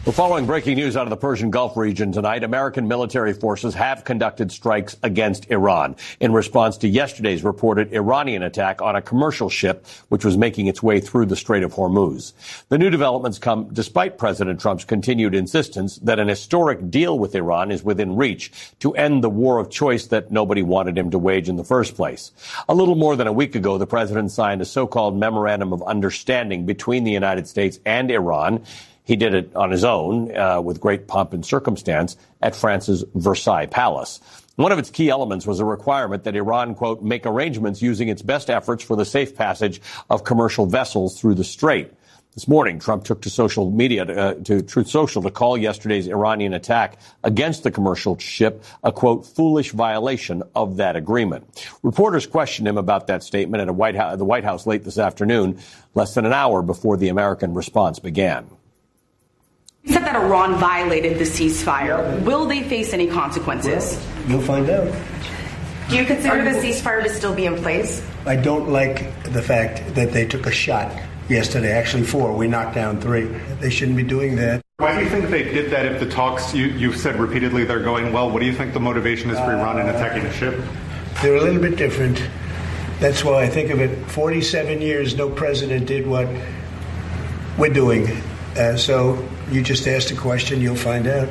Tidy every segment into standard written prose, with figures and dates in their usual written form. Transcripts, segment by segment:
We're following breaking news out of the Persian Gulf region tonight. American military forces have conducted strikes against Iran in response to yesterday's reported Iranian attack on a commercial ship which was making its way through the Strait of Hormuz. The new developments come despite President Trump's continued insistence that an historic deal with Iran is within reach to end the war of choice that nobody wanted him to wage in the first place. A little more than a week ago, the president signed a so-called memorandum of understanding between the United States and Iran. He did it on his own with great pomp and circumstance at France's Versailles Palace. One of its key elements was a requirement that Iran, quote, make arrangements using its best efforts for the safe passage of commercial vessels through the strait. This morning, Trump took to social media, to Truth Social, to call yesterday's Iranian attack against the commercial ship a, quote, foolish violation of that agreement. Reporters questioned him about that statement at the White House late this afternoon, less than an hour before the American response began. You said that Iran violated the ceasefire. Will they face any consequences? Well, you'll find out. Do you consider the ceasefire to still be in place? I don't like the fact that they took a shot yesterday, actually 4. We knocked down 3. They shouldn't be doing that. Why do you think they did that if the talks, you've said repeatedly they're going well? What do you think the motivation is for Iran in attacking the ship? They're a little bit different. That's why I think of it. 47 years, no president did what we're doing. So you just asked a question, you'll find out.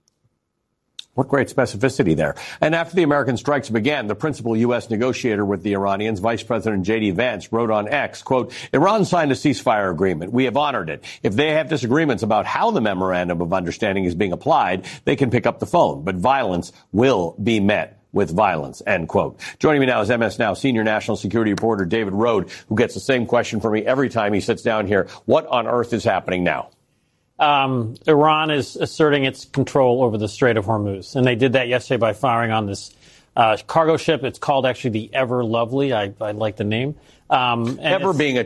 What great specificity there. And after the American strikes began, the principal U.S. negotiator with the Iranians, Vice President J.D. Vance, wrote on X, quote, Iran signed a ceasefire agreement. We have honored it. If they have disagreements about how the memorandum of understanding is being applied, they can pick up the phone. But violence will be met with violence, end quote. Joining me now is MS Now senior national security reporter David Rode, who gets the same question from me every time he sits down here. What on earth is happening now? Iran is asserting its control over the Strait of Hormuz, and they did that yesterday by firing on this cargo ship. It's called actually the Ever Lovely. I like the name. Ever being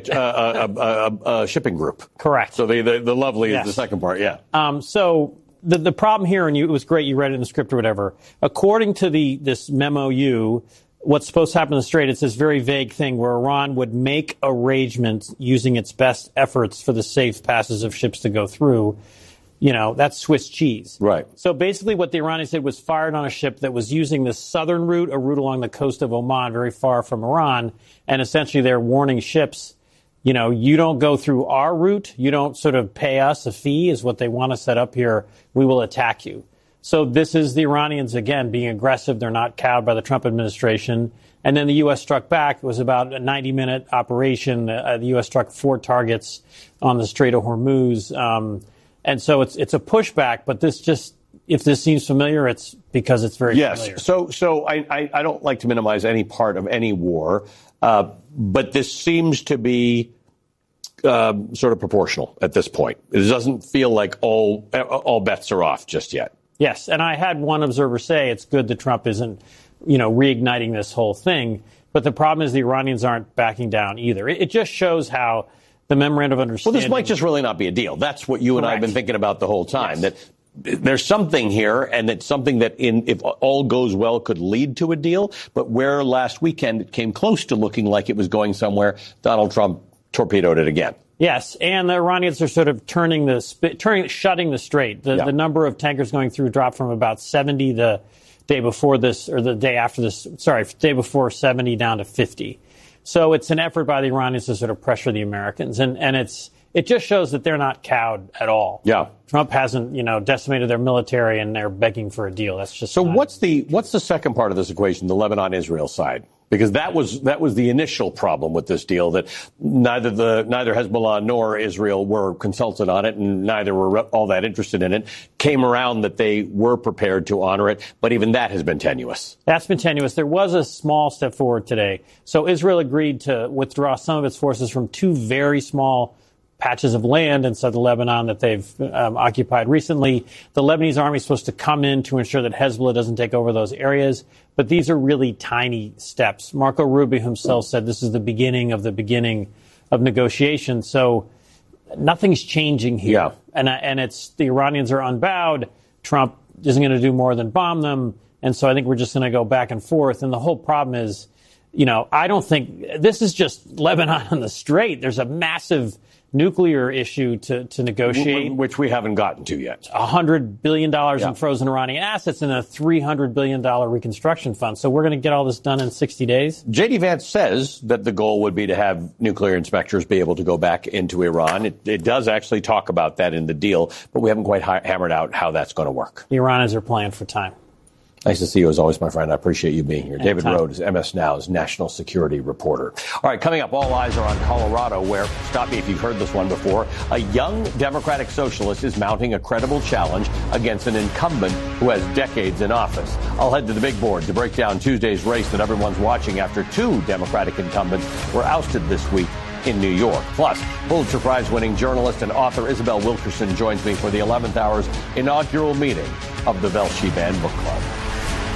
a shipping group. Correct. So the Lovely is the second part, yeah. So the problem here, and it was great you read it in the script or whatever, according to this MOU, what's supposed to happen in the Strait, it's this very vague thing where Iran would make arrangements using its best efforts for the safe passes of ships to go through. You know, that's Swiss cheese. Right. So basically what the Iranians did was fired on a ship that was using the southern route, a route along the coast of Oman, very far from Iran. And essentially they're warning ships, you know, you don't go through our route. You don't sort of pay us a fee is what they want to set up here. We will attack you. So this is the Iranians, again, being aggressive. They're not cowed by the Trump administration. And then the U.S. struck back. It was about a 90-minute operation. The U.S. struck 4 targets on the Strait of Hormuz. And so it's a pushback. But this just, if this seems familiar, it's because it's very familiar. Yes. So I don't like to minimize any part of any war. But this seems to be sort of proportional at this point. It doesn't feel like all bets are off just yet. Yes, and I had one observer say it's good that Trump isn't, you know, reigniting this whole thing. But the problem is the Iranians aren't backing down either. It just shows how the memorandum of understanding. Well, this might just really not be a deal. That's what you and I have been thinking about the whole time. Yes. That there's something here, and it's something that, if all goes well, could lead to a deal. But where last weekend it came close to looking like it was going somewhere, Donald Trump torpedoed it again. Yes, and the Iranians are sort of shutting the strait. The number of tankers going through dropped from about 70 the day before this, or the day after this, day before 70 down to 50. So it's an effort by the Iranians to sort of pressure the Americans, and it just shows that they're not cowed at all. Yeah, Trump hasn't, decimated their military, and they're begging for a deal. That's just so. What's the second part of this equation? The Lebanon-Israel side. Because that was the initial problem with this deal, that neither Hezbollah nor Israel were consulted on it, and neither were all that interested in it. Came around that they were prepared to honor it, but even that has been tenuous. That's been tenuous. There was a small step forward today. So Israel agreed to withdraw some of its forces from 2 very small patches of land in southern Lebanon that they've occupied recently. The Lebanese army is supposed to come in to ensure that Hezbollah doesn't take over those areas. But these are really tiny steps. Marco Rubio himself said this is the beginning of negotiations. So nothing's changing here. Yeah. And it's the Iranians are unbowed. Trump isn't going to do more than bomb them. And so I think we're just going to go back and forth. And the whole problem is, I don't think this is just Lebanon on the Strait. There's a massive nuclear issue to negotiate. Which we haven't gotten to yet. $100 billion in frozen Iranian assets and a $300 billion reconstruction fund. So we're going to get all this done in 60 days? J.D. Vance says that the goal would be to have nuclear inspectors be able to go back into Iran. It does actually talk about that in the deal, but we haven't quite hammered out how that's going to work. The Iranians are playing for time. Nice to see you as always, my friend. I appreciate you being here. David Rohde is MS Now's national security reporter. All right, coming up, all eyes are on Colorado, where, stop me if you've heard this one before, a young Democratic socialist is mounting a credible challenge against an incumbent who has decades in office. I'll head to the big board to break down Tuesday's race that everyone's watching after two Democratic incumbents were ousted this week in New York. Plus, Pulitzer Prize-winning journalist and author Isabel Wilkerson joins me for the 11th hour's inaugural meeting of the Velshi Band Book Club.